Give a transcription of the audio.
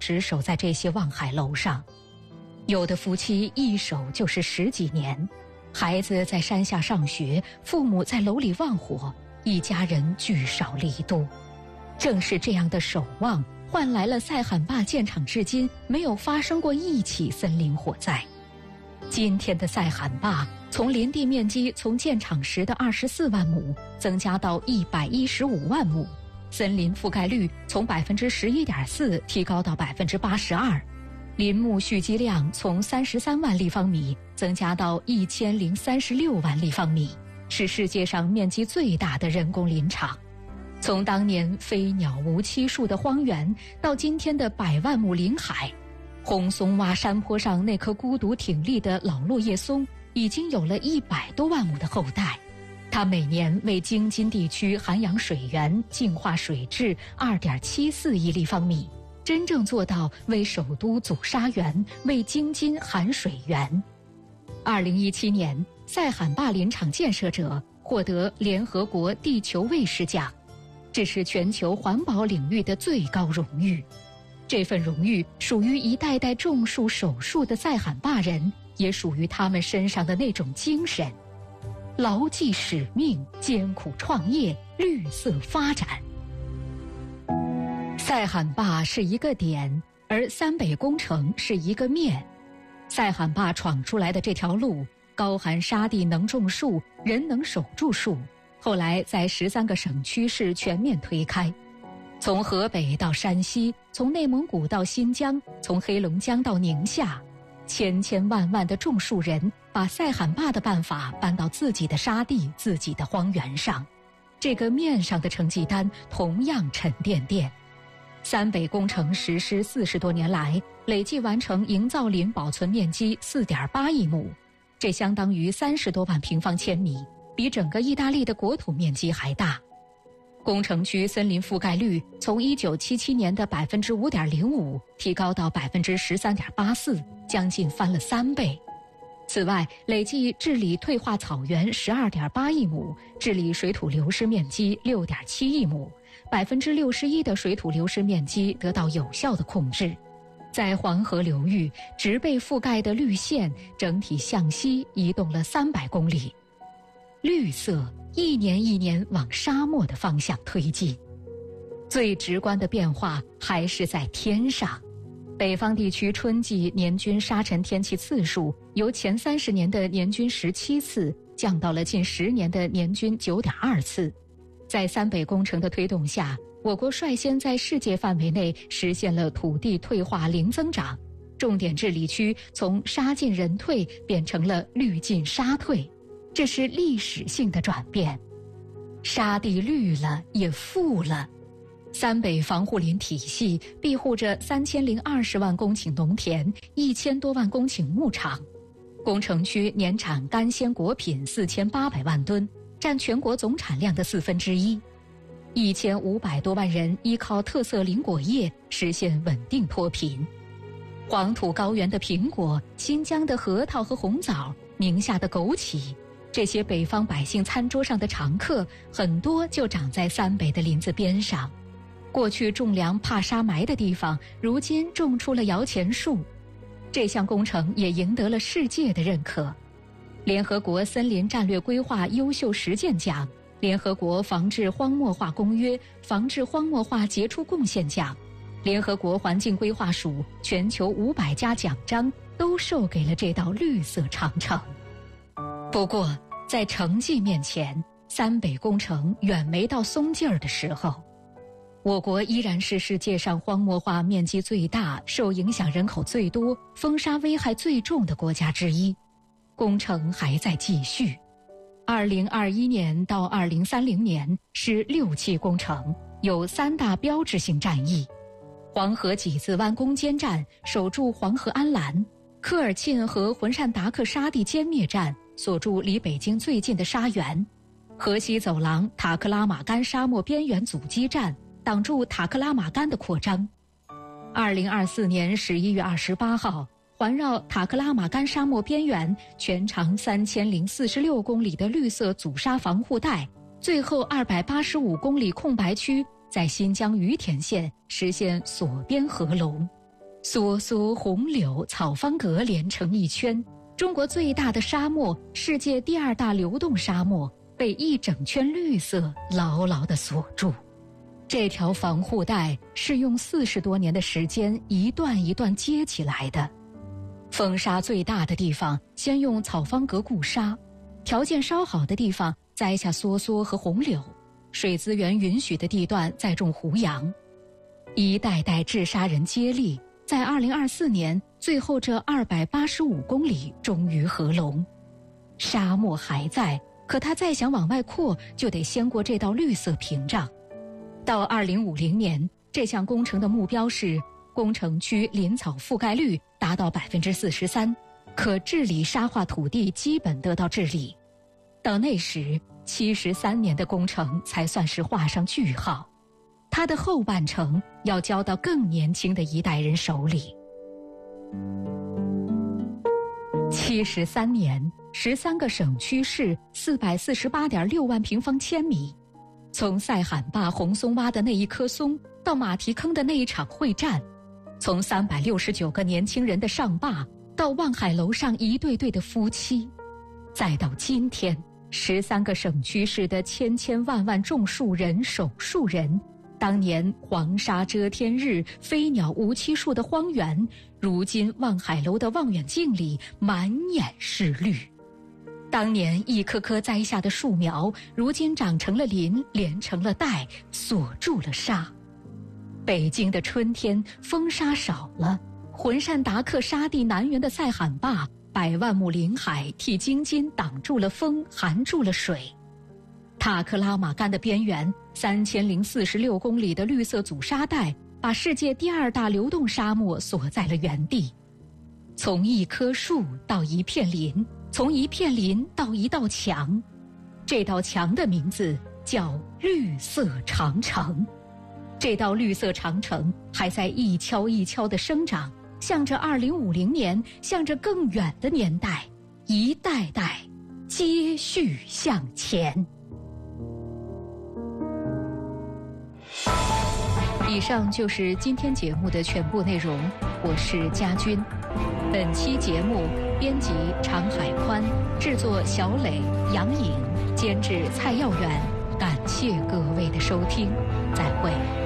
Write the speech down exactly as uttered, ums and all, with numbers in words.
直守在这些望海楼上。有的夫妻一守就是十几年，孩子在山下上学，父母在楼里望火，一家人聚少离多。正是这样的守望，换来了塞罕坝建厂至今没有发生过一起森林火灾。今天的塞罕坝从林地面积从建厂时的二十四万亩增加到一百一十五万亩，森林覆盖率从百分之十一点四提高到百分之八十二，林木蓄积量从三十三万立方米增加到一千零三十六万立方米，是世界上面积最大的人工林场。从当年飞鸟无栖数的荒原，到今天的百万亩林海，红松洼山坡上那棵孤独挺立的老落叶松，已经有了一百多万亩的后代。它每年为京津地区涵养水源、净化水质 二点七四亿立方米，真正做到为首都阻沙源，为京津含水源。二零一七年，塞罕坝林场建设者获得联合国地球卫士奖，这是全球环保领域的最高荣誉。这份荣誉属于一代代种树守树的塞罕坝人，也属于他们身上的那种精神：牢记使命，艰苦创业，绿色发展。塞罕坝是一个点，而三北工程是一个面。塞罕坝闯出来的这条路，高含沙地能种树，人能守住树，后来在十三个省区市全面推开。从河北到山西，从内蒙古到新疆，从黑龙江到宁夏，千千万万的种树人把塞罕坝的办法搬到自己的沙地、自己的荒原上。这个面上的成绩单同样沉甸甸。三北工程实施四十多年来，累计完成营造林保存面积 四点八亿亩，这相当于三十多万平方千米，比整个意大利的国土面积还大。工程区森林覆盖率从一九七七年的 百分之五点零五 提高到 百分之十三点八四， 将近翻了三倍。此外，累计治理退化草原 十二点八亿亩，治理水土流失面积 六点七亿亩， 百分之六十一的水土流失面积得到有效的控制。在黄河流域，植被覆盖的绿线整体向西移动了三百公里，绿色一年一年往沙漠的方向推进。最直观的变化还是在天上。北方地区春季年均沙尘天气次数由前三十年的年均十七次降到了近十年的年均 九点二次。在三北工程的推动下，我国率先在世界范围内实现了土地退化零增长，重点治理区从沙进人退变成了绿进沙退，这是历史性的转变。沙地绿了，也富了。三北防护林体系庇护着三千零二十万公顷农田，一千多万公顷牧场。工程区年产干鲜果品四千八百万吨，占全国总产量的四分之一。一千五百多万人依靠特色林果业实现稳定脱贫。黄土高原的苹果，新疆的核桃和红枣，宁夏的枸杞，这些北方百姓餐桌上的常客，很多就长在三北的林子边上。过去种粮怕沙埋的地方，如今种出了摇钱树。这项工程也赢得了世界的认可。联合国森林战略规划优秀实践奖、联合国防治荒漠化公约防治荒漠化杰出贡献奖、联合国环境规划署全球五百家奖章都授给了这道绿色长城。不过，在成绩面前，三北工程远没到松劲儿的时候。我国依然是世界上荒漠化面积最大、受影响人口最多、风沙危害最重的国家之一。工程还在继续。二零二一年到二零三零年是六期工程，有三大标志性战役：黄河几字湾攻坚战守住黄河安澜，科尔沁和浑善达克沙地歼灭战锁住离北京最近的沙原，河西走廊塔克拉玛干沙漠边缘阻击战挡住塔克拉玛干的扩张。二零二四年十一月二十八号，环绕塔克拉玛干沙漠边缘全长三千零四十六公里的绿色阻沙防护带，最后二百八十五公里空白区在新疆于田县实现锁边合龙。 梭梭、红柳、草方阁连成一圈，中国最大的沙漠，世界第二大流动沙漠，被一整圈绿色牢牢地锁住。这条防护带是用四十多年的时间一段一段接起来的。风沙最大的地方，先用草方阁固沙，条件稍好的地方栽下梭梭和红柳，水资源允许的地段再种胡杨。一代代治沙人接力，在二零二四年，最后这二百八十五公里终于合拢。沙漠还在，可它再想往外扩，就得先过这道绿色屏障。到二零五零年，这项工程的目标是工程区林草覆盖率达到百分之四十三，可治理沙化土地基本得到治理。到那时，七十三年的工程才算是画上句号。它的后半程要交到更年轻的一代人手里。七十三年，十三个省区市，四百四十八点六万平方千米。从塞罕坝红松洼的那一棵松，到马蹄坑的那一场会战，从三百六十九个年轻人的上坝，到望海楼上一对对的夫妻，再到今天，十三个省区市的千千万万种树人、手术人，当年黄沙遮天日、飞鸟无栖树的荒原，如今望海楼的望远镜里满眼是绿。当年一棵棵栽下的树苗，如今长成了林，连成了带，锁住了沙。北京的春天，风沙少了，浑善达克沙地南缘的塞罕坝，百万亩林海替京津挡住了风，含住了水。塔克拉玛干的边缘，三千零四十六公里的绿色阻沙带，把世界第二大流动沙漠锁在了原地。从一棵树到一片林，从一片林到一道墙，这道墙的名字叫绿色长城。这道绿色长城还在一锹一锹地生长，向着二零五零年，向着更远的年代，一代代接续向前。以上就是今天节目的全部内容，我是佳君。本期节目编辑常海宽，制作小磊、杨颖，监制蔡耀远。感谢各位的收听，再会。